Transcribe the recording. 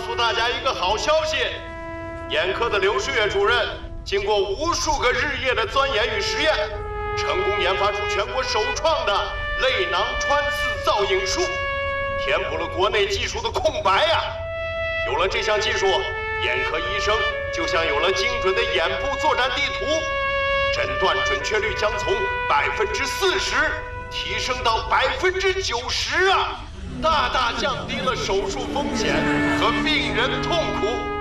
诉大家一个好消息，眼科的刘世月主任经过无数个日夜的钻研与实验，成功研发出全国首创的泪囊穿刺造影术，填补了国内技术的空白呀！有了这项技术，眼科医生就像有了精准的眼部作战地图，诊断准确率将从40%提升到90%啊！大大降低了手术风险和病人痛苦。